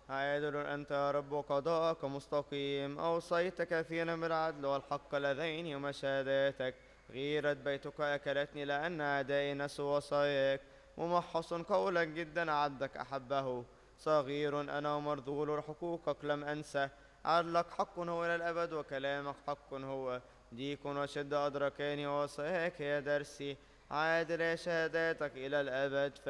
عادل أنت يا رب وقضاءك مستقيم، أوصيت كثيرا بالعدل والحق اللذين هما شهاداتك. غيرة بيتك أكلتني لأن أعدائي نسوا وصاياك. ممحص قولا جدا عبدك أحبه. صغير أنا ومرذول حقوقك لم أنسى. عدلك حق هو إلى الأبد وكلامك حق هو. ديك وشد أدركاني ووصاياك يا درسي. عادل يا شهاداتك إلى الأبد.